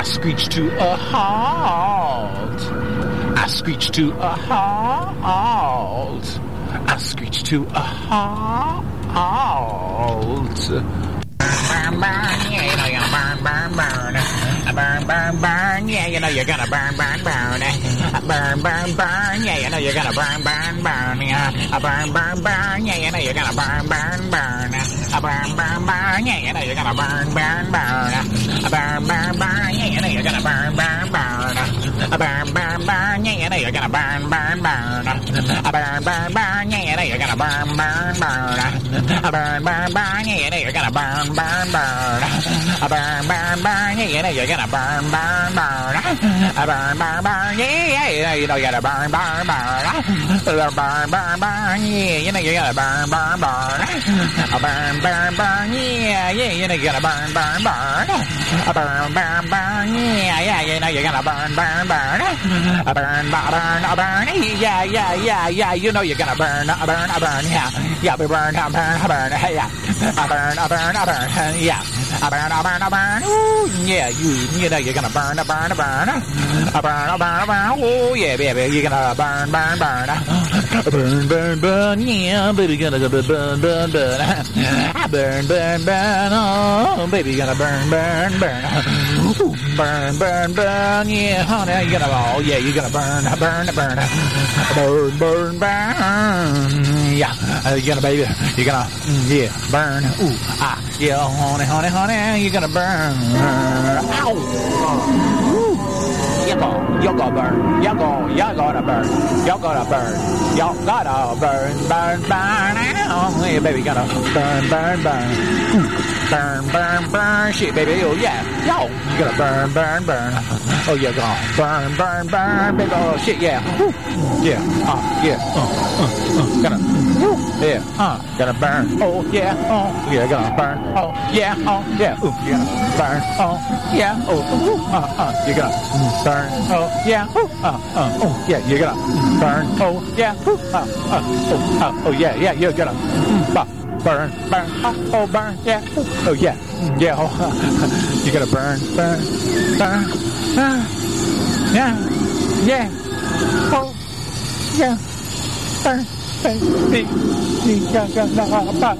I screech to a halt. I screech to a halt. I screech to a halt. Burn, burn, yeah, you know you're gonna burn, burn, burn. Burn, burn, burn, yeah, you know you're gonna burn, burn, burn. Burn, burn, burn, yeah, you know you're gonna burn, burn, burn. Burn, burn, burn, yeah, you know you're gonna burn, burn, burn. Burn, burn, burn, yeah, you know you're gonna burn, burn, burn. Burn, burn, burn, yeah, you know you're gonna burn, burn, burn. Burn, burn, burn, yeah, you know you're gonna burn, burn, burn. Burn, burn, burn, yeah, you know you're gonna burn, burn, burn. Burn, burn, burn, yeah, you know you're gonna burn, burn, burn. Burn, burn, burn, yeah, you know you're gonna burn, burn, burn. Burn, burn, burn, yeah, you know you're gonna burn, burn, burn. Burn, burn, burn, yeah, you know you're gonna burn, burn, burn. Burn, burn, burn, yeah, you know you're gonna burn, burn, burn. Burn, burn, burn, yeah, you know you're gonna burn, burn, burn. Burn, burn, burn, yeah, you know you're gonna burn, burn, yeah, we burn, yeah, burn, yeah, burn, ooh, yeah, you know you're gonna burn, burn, ooh, yeah, baby, you're gonna burn, yeah, baby, gonna burn, oh, baby, gonna burn, ooh, burn, yeah, honey, you're gonna, oh, yeah, you're gonna burn, yeah, you're gonna, baby, you're gonna, yeah, burn, ooh, yeah, honey, you're gonna burn, ow, you're gonna burn, you're gonna burn, oh, yeah, baby, gonna burn, shit, baby, oh, yeah, yo, you gonna burn, oh, you're gonna burn, baby, oh, shit, yeah, yeah, gonna, yeah, gonna burn, oh, yeah, gonna burn, oh, yeah, ooh, you're gonna burn, oh, yeah, oh, you're gonna burn, oh, yeah, oh, yeah, you're gonna burn, oh, yeah, oh, yeah, you're gonna burn, oh, burn, yeah, oh, yeah, you're gonna burn, yeah, oh, yeah, burn, baby, you're gonna burn,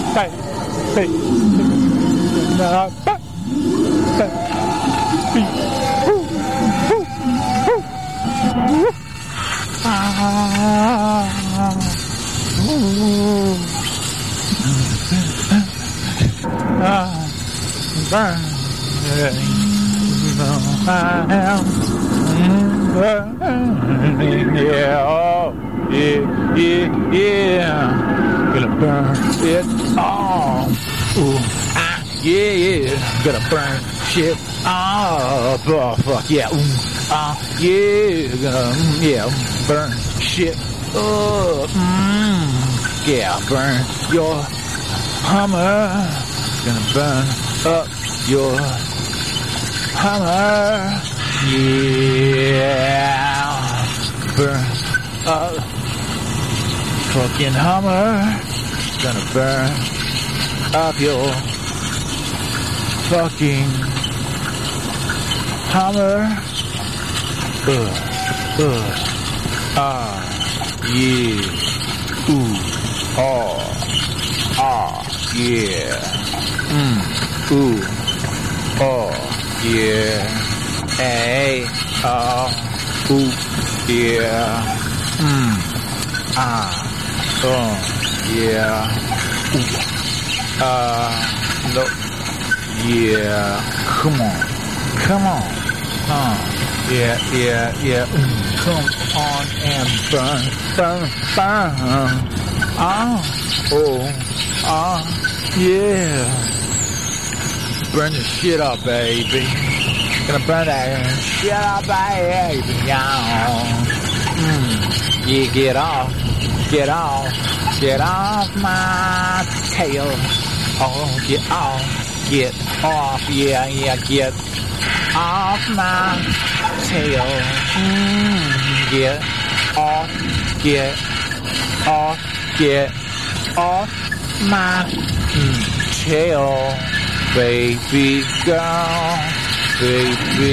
yeah, gonna burn it all. Ooh, yeah, gonna burn shit. Oh, fuck yeah. Yeah, gonna burn shit. Yeah, burn your Hummer. Gonna burn up your Hummer. Yeah, burn up fucking Hummer. Gonna burn up your fucking Hummer. Yeah. Ooh. Yeah. Ooh. Yeah. Hey. Ooh. Yeah. Yeah. No. Yeah. Come on. Yeah. Come on and burn. Yeah. Burn the shit up, baby. Gonna burn that shit up, baby. Yeah, get off my tail. Oh, get off, yeah, get off my tail. Get off my tail, baby girl, baby.